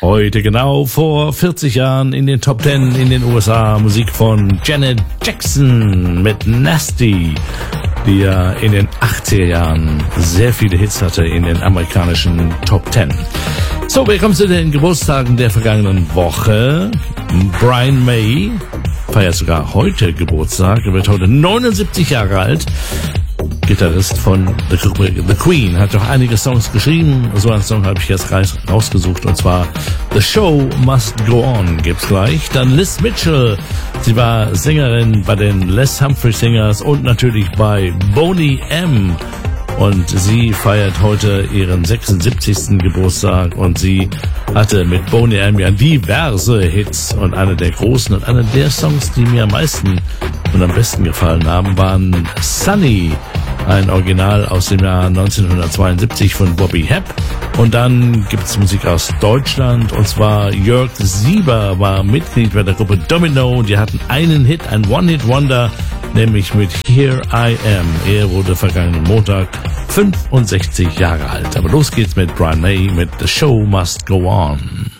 Heute genau vor 40 Jahren in den Top 10 in den USA Musik von Janet Jackson mit Nasty, die ja in den 80er Jahren sehr viele Hits hatte in den amerikanischen Top 10. So, wir kommen zu den Geburtstagen der vergangenen Woche. Brian May feiert sogar heute Geburtstag, er wird heute 79 Jahre alt. Gitarrist von The Queen, hat doch einige Songs geschrieben. So einen Song habe ich jetzt rausgesucht, und zwar The Show Must Go On gibt's gleich. Dann Liz Mitchell, sie war Sängerin bei den Les Humphrey Singers und natürlich bei Boney M. Und sie feiert heute ihren 76. Geburtstag, und sie hatte mit Boney M ja diverse Hits, und einer der großen und einer der Songs, die mir am meisten und am besten gefallen haben, waren Sunny, ein Original aus dem Jahr 1972 von Bobby Hebb. Und dann gibt's Musik aus Deutschland, und zwar Jörg Sieber war Mitglied bei der Gruppe Domino. Die hatten einen Hit, ein One-Hit-Wonder, nämlich mit Here I Am. Er wurde vergangenen Montag 65 Jahre alt. Aber los geht's mit Brian May mit The Show Must Go On.